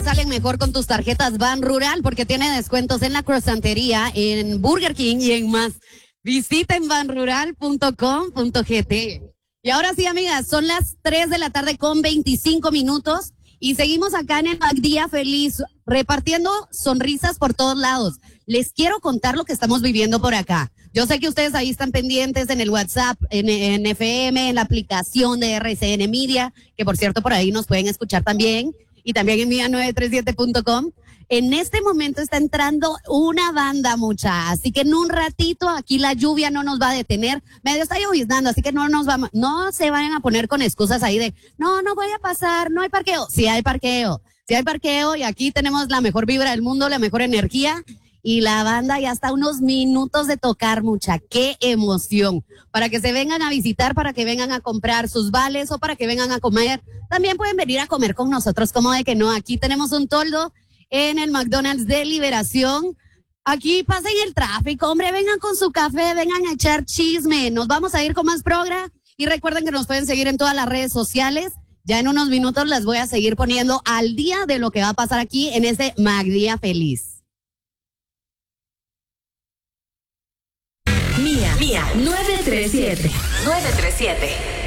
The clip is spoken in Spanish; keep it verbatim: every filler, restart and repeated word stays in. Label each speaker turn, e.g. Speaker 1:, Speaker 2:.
Speaker 1: Salen mejor con tus tarjetas Ban Rural porque tiene descuentos en la croissantería, en Burger King y en más. Visiten ban rural punto com punto gt. Y ahora sí, amigas, son las tres de la tarde con veinticinco minutos y seguimos acá en el MacDía Feliz, repartiendo sonrisas por todos lados. Les quiero contar lo que estamos viviendo por acá. Yo sé que ustedes ahí están pendientes en el WhatsApp, en, en F M, en la aplicación de R C N Media, que por cierto por ahí nos pueden escuchar también, y también en vía nueve tres siete punto com. En este momento está entrando una banda, mucha, así que en un ratito aquí la lluvia no nos va a detener. Medio está lloviznando, así que no nos vamos, no se vayan a poner con excusas ahí de, no, no voy a pasar, no hay parqueo. Sí hay parqueo, sí hay parqueo y aquí tenemos la mejor vibra del mundo, la mejor energía. Y la banda ya está a unos minutos de tocar, mucha. ¡Qué emoción! Para que se vengan a visitar, para que vengan a comprar sus vales o para que vengan a comer. También pueden venir a comer con nosotros, como de que no. Aquí tenemos un toldo en el McDonald's de Liberación. Aquí pasen el tráfico, hombre, vengan con su café, vengan a echar chisme. Nos vamos a ir con más progra. Y recuerden que nos pueden seguir en todas las redes sociales. Ya en unos minutos les voy a seguir poniendo al día de lo que va a pasar aquí en ese MacDía Feliz.
Speaker 2: Mía, Mía, nueve tres siete. nueve tres siete.